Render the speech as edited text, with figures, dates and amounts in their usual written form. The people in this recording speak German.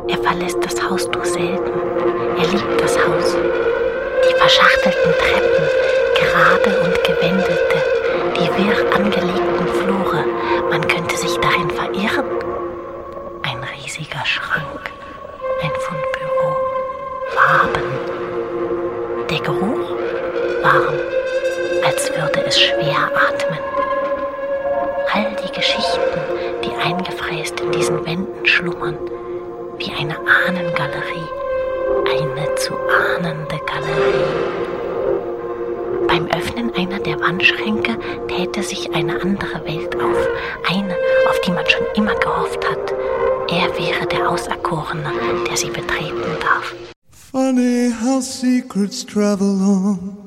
Er verlässt das Haus nur selten. Er liebt das Haus. Die verschachtelten Treppen, gerade und gewändelte, die wirr angelegten Flure, man könnte sich darin verirren. Ein riesiger Schrank, ein Fundbüro, Waben. Der Geruch warm, als würde es schwer atmen. All die Geschichten, die eingefräst in diesen Wänden schlummern, wie eine Ahnengalerie, eine zu ahnende Galerie. Beim Öffnen einer der Wandschränke täte sich eine andere Welt auf, eine, auf die man schon immer gehofft hat. Er wäre der Auserkorene, der sie betreten darf. Funny how secrets travel on